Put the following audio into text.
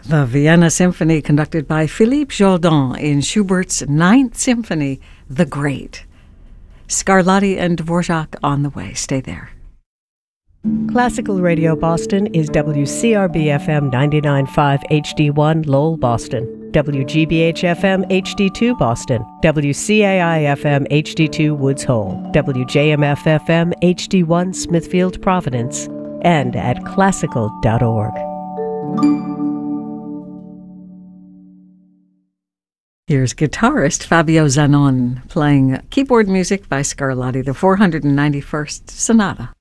The Vienna Symphony, conducted by Philippe Jordan in Schubert's Ninth Symphony, The Great. Scarlatti and Dvorak on the way. Stay there. Classical Radio Boston is WCRB-FM 99.5 HD1 Lowell, Boston, WGBH-FM HD2 Boston, WCAI-FM HD2 Woods Hole, WJMF-FM HD1 Smithfield, Providence, and at classical.org. Here's guitarist Fabio Zanon playing keyboard music by Scarlatti, the 491st Sonata.